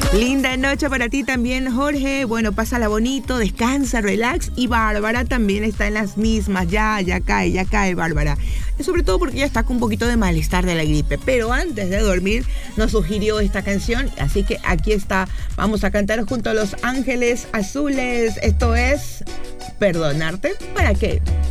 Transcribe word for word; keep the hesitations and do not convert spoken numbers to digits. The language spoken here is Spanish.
Linda noche para ti también, Jorge. Bueno, pásala bonito, descansa, relax. Y Bárbara también está en las mismas. Ya, ya cae, ya cae Bárbara. Y sobre todo porque ella está con un poquito de malestar de la gripe. Pero antes de dormir nos sugirió esta canción. Así que aquí está. Vamos a cantar junto a Los Ángeles Azules. Esto es Perdonarte. ¿Para qué?